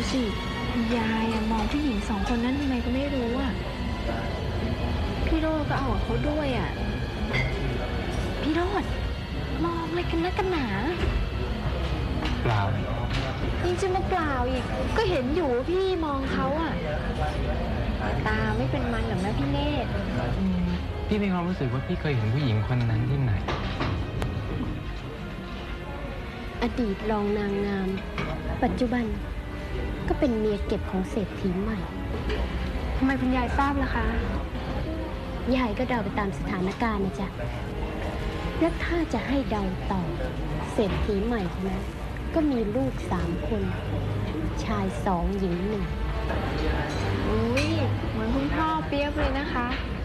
สิยายมองผู้หญิง2 คนนั้นทำไมก็ไม่รู้อ่ะพี่โรจน์ก็เอากับเขาด้วยอ่ะพี่โรจน์มองอะไรกันนักกันหนาเปล่ายังจะมาเปล่าอีกก็เห็นอยู่ว่าพี่มองเขาอ่ะตาไม่เป็นมันหรอกนะพี่เนตรพี่มีความรู้สึกว่าพี่เคยเห็นผู้หญิงคนนั้นที่ไหนอดีตรองนางงามปัจจุบันก็เป็นเมียเก็บของเศรษฐีใหม่ทำไมคุณยายทราบล่ะคะยายก็เดาไปตามสถานการณ์นะจ๊ะและถ้าจะให้เดาต่อเศรษฐีใหม่คนนั้นก็มีลูก3 คนชาย2 หญิง1 อุ้ยเหมือนคุณพ่อเปียบเลยนะคะ